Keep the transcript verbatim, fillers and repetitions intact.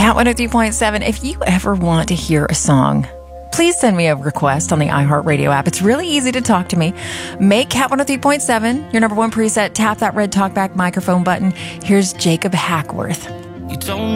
Cat one oh three point seven. If you ever want to hear a song, please send me a request on the iHeartRadio app. It's really easy to talk to me. Make Cat one oh three point seven your number one preset. Tap that red talkback microphone button. Here's Jacob Hackworth. You don't